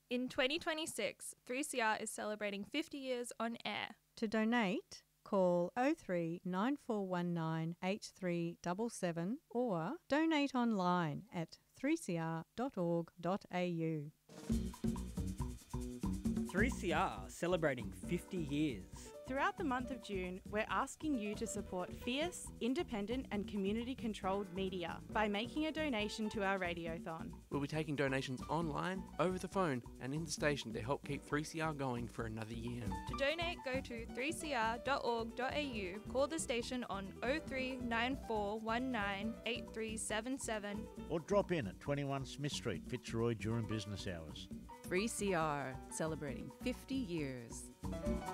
In 2026, 3CR is celebrating 50 years on air. To donate, call 03 9419 8377 or donate online at 3cr.org.au. 3CR celebrating 50 years. Throughout the month of June, we're asking you to support fierce, independent and community-controlled media by making a donation to our radiothon. We'll be taking donations online, over the phone and in the station to help keep 3CR going for another year. To donate, go to 3cr.org.au, call the station on 03 9419 8377 or drop in at 21 Smith Street, Fitzroy during business hours. 3CR, celebrating 50 years.